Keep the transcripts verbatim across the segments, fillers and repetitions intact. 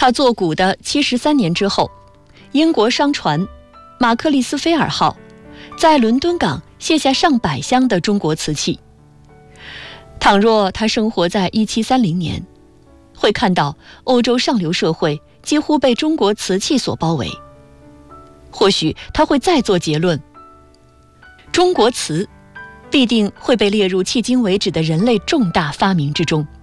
他做古的七十三年之后，英国商船马克利斯菲尔号在伦敦港卸下上百箱的中国瓷器。倘若他生活在一七三零年，会看到欧洲上流社会几乎被中国瓷器所包围。或许他会再做结论：中国瓷必定会被列入迄今为止的人类重大发明之中。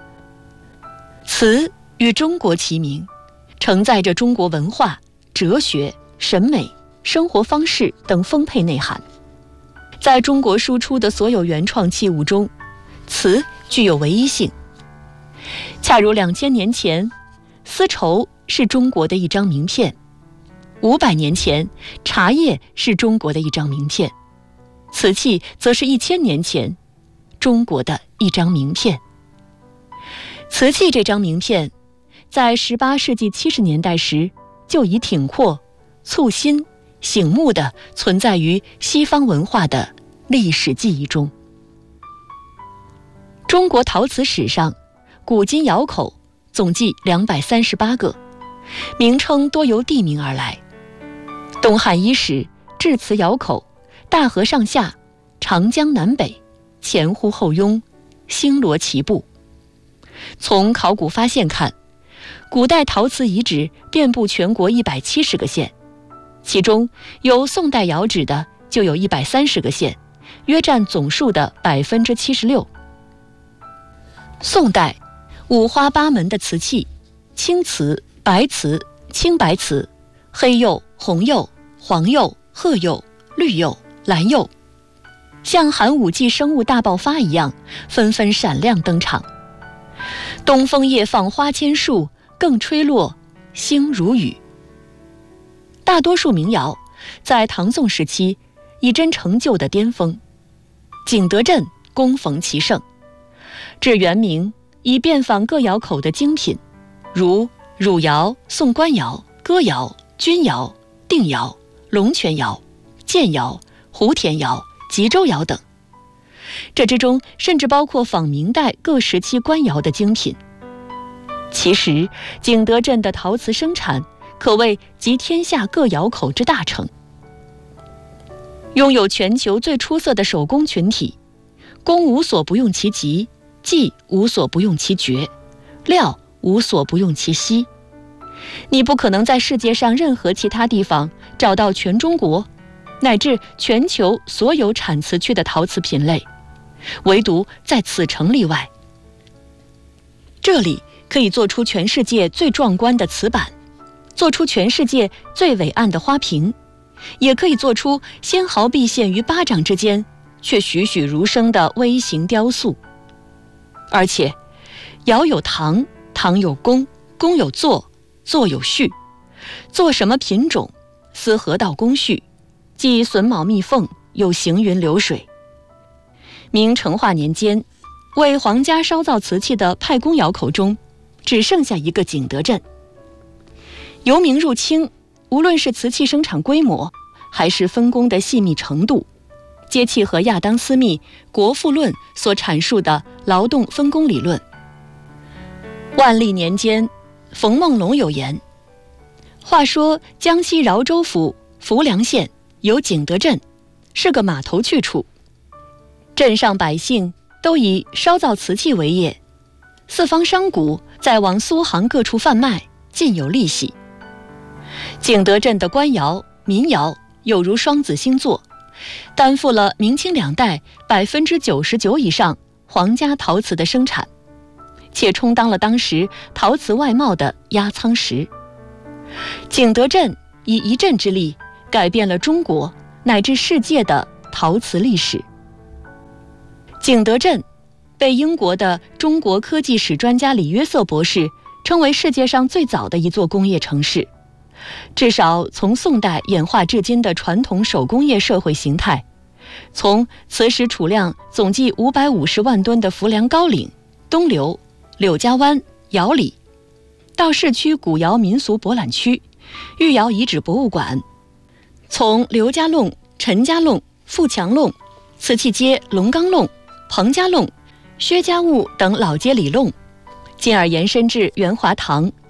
瓷与中国齐名，承载着中国文化、哲学、审美、生活方式等丰沛内涵。在中国输出的所有原创器物中，瓷具有唯一性。恰如两千年前，丝绸是中国的一张名片；五百年前，茶叶是中国的一张名片；瓷器则是一千年前中国的一张名片。瓷器这张名片，在十八世纪七十年代时就已挺阔、簇新、醒目地存在于西方文化的历史记忆中。中国陶瓷史上，古今窑口总计两百三十八个，名称多由地名而来。东汉伊始，制瓷窑口，大河上下，长江南北，前呼后拥，星罗棋布。从考古发现看，古代陶瓷遗址遍布全国一百七十个县，其中有宋代窑址的就有一百三十个县，约占总数的百分之七十六。宋代五花八门的瓷器，青瓷、白瓷、青白瓷、黑釉、红釉、黄釉、褐釉、绿釉、蓝釉，像寒武纪生物大爆发一样，纷纷闪亮登场。东风夜放花千树，更吹落星如雨。大多数民窑在唐宋时期已臻成就的巅峰，景德镇恭逢其盛。至元明，已遍访各窑口的精品，如汝窑、宋官窑、歌窑、钧窑、定窑、龙泉窑、建窑、胡田窑、吉州窑等。这之中甚至包括仿明代各时期官窑的精品。其实景德镇的陶瓷生产可谓集天下各窑口之大成，拥有全球最出色的手工群体，工无所不用其极，技无所不用其绝，料无所不用其稀。你不可能在世界上任何其他地方找到全中国乃至全球所有产瓷区的陶瓷品类，唯独在此城例外。这里可以做出全世界最壮观的瓷板，做出全世界最伟岸的花瓶，也可以做出纤毫毕现于巴掌之间却栩栩如生的微型雕塑。而且窑有堂，堂有工，工有做，做有序，做什么品种，思何道工序，既榫卯密缝，又行云流水。明成化年间，为皇家烧造瓷器的派工窑口中，只剩下一个景德镇。由明入清，无论是瓷器生产规模，还是分工的细密程度，皆契合亚当·斯密《国富论》所阐述的劳动分工理论。万历年间，冯梦龙有言：话说江西饶州府浮梁县有景德镇，是个码头去处，镇上百姓都以烧造瓷器为业，四方商贾在往苏杭各处贩卖，尽有利息。景德镇的官窑、民窑有如双子星座，担负了明清两代百分之九十九以上皇家陶瓷的生产，且充当了当时陶瓷外贸的压舱石。景德镇以一镇之力，改变了中国乃至世界的陶瓷历史。景德镇被英国的中国科技史专家李约瑟博士称为世界上最早的一座工业城市。至少从宋代演化至今的传统手工业社会形态，从瓷石储量总计五百五十万吨的浮梁高岭、东流、柳家湾、窑里，到市区古窑民俗博览区、御窑遗址博物馆，从刘家弄、陈家弄、富强弄、瓷器街、龙岗弄、彭家弄、薛家坞等老街里弄，进而延伸至元华堂、